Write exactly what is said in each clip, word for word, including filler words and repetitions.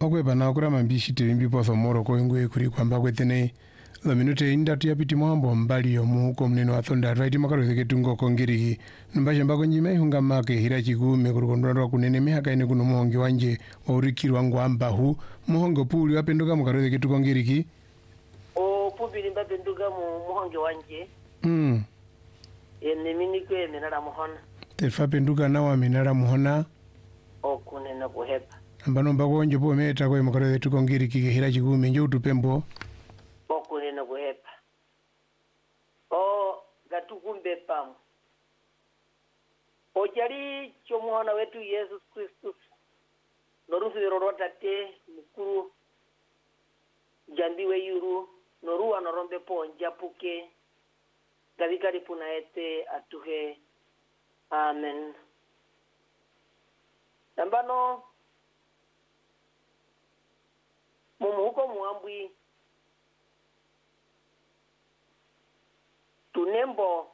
okwe bana kura mambishi terimbi potho moro ko ingwe kuri kwamba kwetene la minute indatu ya piti mwambo mbali yomu ko mneno athonda right makaro theke tungo kongiriki numbaje mbako nyime hunga make hirachi gume kurukondwa kunene mihaka ine kuno muhonge wanje waurikiri wangu ambahu muhongo puli wapenduka makaro theke tukongiriki o pubili mbapenduka mu muhonge wanje mm ene miniko emenara muhona tefa penduka nawa minara muhona o kunena kuhepa ambano mbako nje po meta kwa makaro theke tukongiriki hirachi gume nje utupembo okunena kuhepa o gatukumbe pamu ojali chomuhona wetu Yesu Kristus norufiro rotate mukuru jambiwe yuru noruwa norombe po njapuke gavikari punaete atuhe amen nambano mumuhuko muambwi tunembo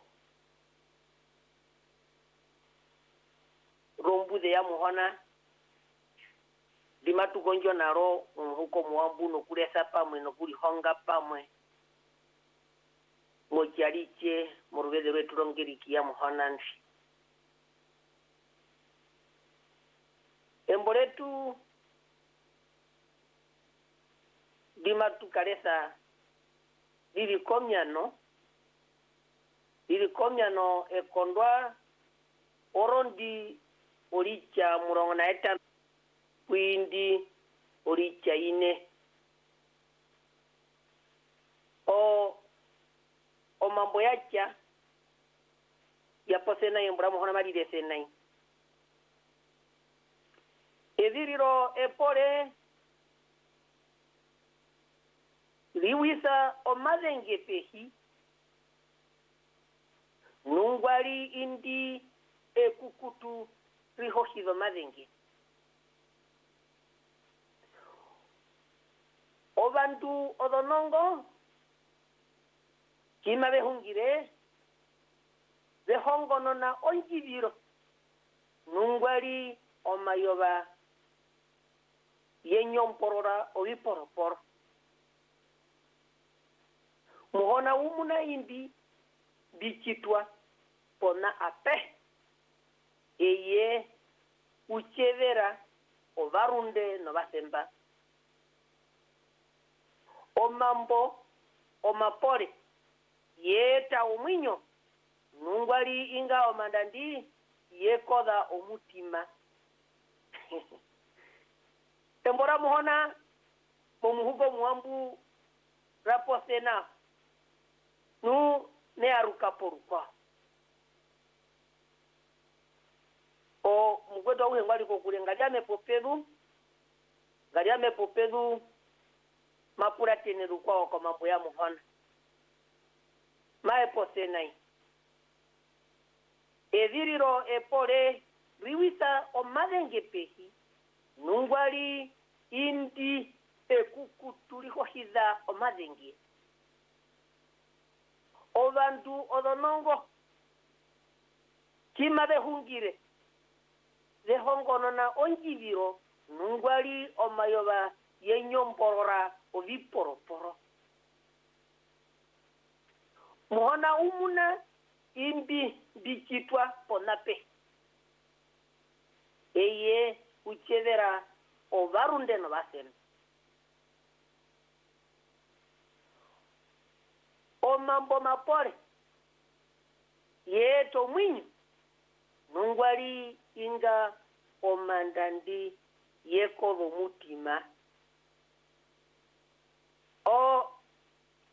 rombude ya muhona dima tugonjo naro huko muambu no kulesa pamwe no kuli honga pamwe mojaliche murubede wetu rongiriki ya muhona nfi emboletu dima tukalesa lili komyano lili komyano ekondwa orondi oricha murongo na eta kwindi oricha ine o o mambo yacha ya posena yembra muhona mali de senai eviriro epore liwisa o mazenge pehi nungwali indi ekukutu rihohiva mazenge obantu odonongo kima behungire behongono na onjibiro nungwali omayoba yenyomporora obiporoporo muhona umuna indi bichitwa pona ape eye uchevera ovarunde no vasemba omambo omapore yeta umwinyo nungwali inga omandandi yekoda omutima tembora muhona momuhugo muambu raposena nu ne aruka porukwa o mugwedo uhe ngwali ko kulenga me popedu ngalia me popedu mapura teneru kwa kwa mambo ya muhona mae posenai eviriro epore riwisa o madenge pehi nungwali indi ekukuturi hohiza o madenge obantu odonongo kima behungire dehongono na onjibiro nungwali omayoba yenyomporora oviporoporo muhona umuna imbi bichitwa ponape eye uchevera ovarunde no vasemba omambo mapore yeto mwinyo nungwali inga omandandi yekovo mutima o